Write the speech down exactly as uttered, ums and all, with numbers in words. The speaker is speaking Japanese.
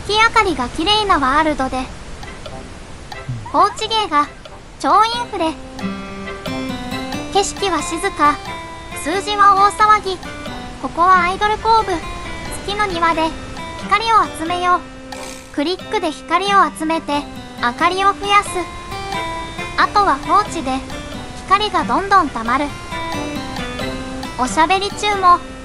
月明かりが綺麗なワールドで、高知芸が超インフレ。景色は静か、数字は大騒ぎ。ここはアイドル工部。月の庭で光を集めよう。クリックで光を集めて明かりを増やす。あとは放置で光がどんどんたまる。おしゃべり中も